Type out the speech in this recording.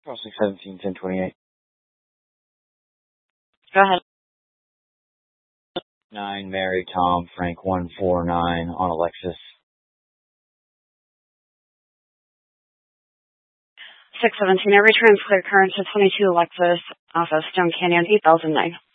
Crossing 17, 1028. Go ahead. 9, Mary, Tom, Frank, 149 on Alexis. 617, every transfer clear current to 22 Alexis, office, Stone Canyon, 8009.